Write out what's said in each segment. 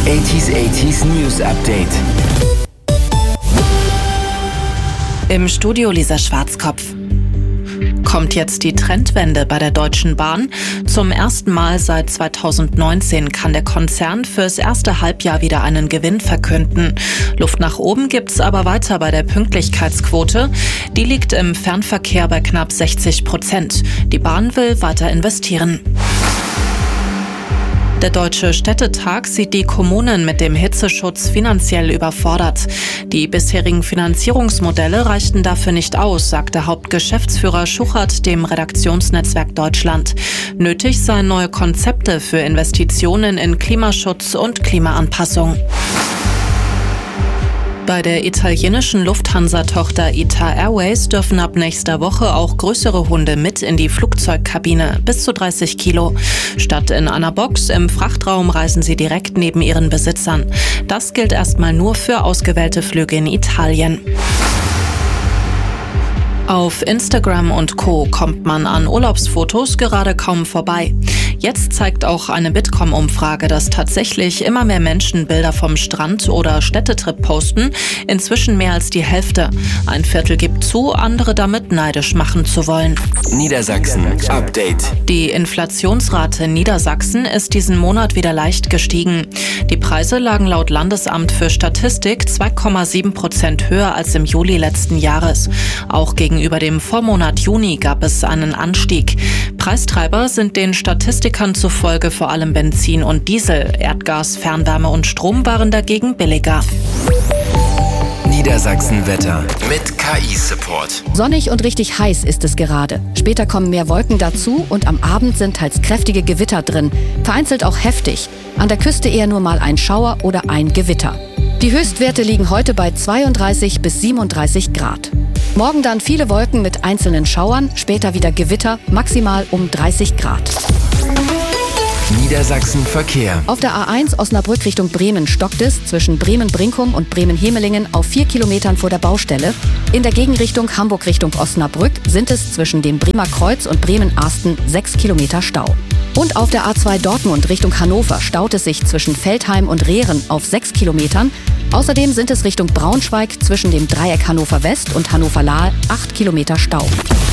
80s News Update. Im Studio Lisa Schwarzkopf. Kommt jetzt die Trendwende bei der Deutschen Bahn? Zum ersten Mal seit 2019 kann der Konzern fürs erste Halbjahr wieder einen Gewinn verkünden. Luft nach oben gibt's aber weiter bei der Pünktlichkeitsquote. Die liegt im Fernverkehr bei knapp 60%. Die Bahn will weiter investieren. Der Deutsche Städtetag sieht die Kommunen mit dem Hitzeschutz finanziell überfordert. Die bisherigen Finanzierungsmodelle reichten dafür nicht aus, sagte Hauptgeschäftsführer Schuchert dem Redaktionsnetzwerk Deutschland. Nötig seien neue Konzepte für Investitionen in Klimaschutz und Klimaanpassung. Bei der italienischen Lufthansa-Tochter ITA Airways dürfen ab nächster Woche auch größere Hunde mit in die Flugzeugkabine, bis zu 30 Kilo. Statt in einer Box im Frachtraum reisen sie direkt neben ihren Besitzern. Das gilt erstmal nur für ausgewählte Flüge in Italien. Auf Instagram und Co. kommt man an Urlaubsfotos gerade kaum vorbei. Jetzt zeigt auch eine Bitkom-Umfrage, dass tatsächlich immer mehr Menschen Bilder vom Strand oder Städtetrip posten. Inzwischen mehr als die Hälfte. Ein Viertel gibt zu, andere damit neidisch machen zu wollen. Niedersachsen Update. Die Inflationsrate in Niedersachsen ist diesen Monat wieder leicht gestiegen. Die Preise lagen laut Landesamt für Statistik 2,7% höher als im Juli letzten Jahres. Auch gegenüber dem Vormonat Juni gab es einen Anstieg. Preistreiber sind den Statistikern zufolge vor allem Benzin und Diesel. Erdgas, Fernwärme und Strom waren dagegen billiger. Niedersachsen-Wetter mit KI-Support. Sonnig und richtig heiß ist es gerade. Später kommen mehr Wolken dazu und am Abend sind teils kräftige Gewitter drin. Vereinzelt auch heftig. An der Küste eher nur mal ein Schauer oder ein Gewitter. Die Höchstwerte liegen heute bei 32 bis 37 Grad. Morgen dann viele Wolken mit einzelnen Schauern, später wieder Gewitter, maximal um 30 Grad. Niedersachsen-Verkehr. Auf der A1 Osnabrück Richtung Bremen stockt es zwischen Bremen-Brinkum und Bremen-Hemelingen auf 4 Kilometern vor der Baustelle. In der Gegenrichtung Hamburg Richtung Osnabrück sind es zwischen dem Bremer Kreuz und Bremen-Arsten 6 Kilometer Stau. Und auf der A2 Dortmund Richtung Hannover staut es sich zwischen Veltheim und Rehren auf 6 Kilometern. Außerdem sind es Richtung Braunschweig zwischen dem Dreieck Hannover West und Hannover-Lahl 8 Kilometer Stau.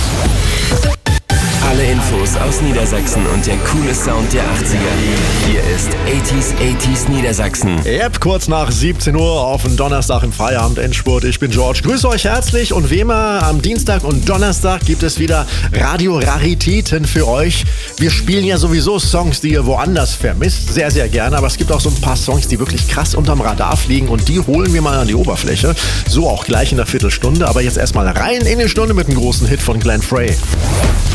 Alle Infos aus Niedersachsen und der coole Sound der 80er. Hier ist 80s Niedersachsen. Yep, kurz nach 17 Uhr auf den Donnerstag im Feierabend-Endspurt. Ich bin George. Grüße euch herzlich und wie immer am Dienstag und Donnerstag gibt es wieder Radio-Raritäten für euch. Wir spielen ja sowieso Songs, die ihr woanders vermisst. Sehr, sehr gerne. Aber es gibt auch so ein paar Songs, die wirklich krass unterm Radar fliegen und die holen wir mal an die Oberfläche. So auch gleich in der Viertelstunde. Aber jetzt erstmal rein in die Stunde mit einem großen Hit von Glenn Frey.